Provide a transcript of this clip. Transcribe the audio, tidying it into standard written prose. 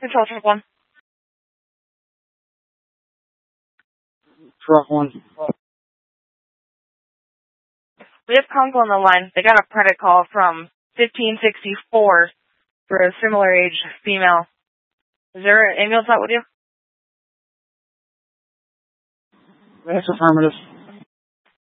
Control truck 1. Truck 1. We have Congo on the line. They got a predicate call from 1564 for a similar age female. Is there an ambulance out with you? That's affirmative.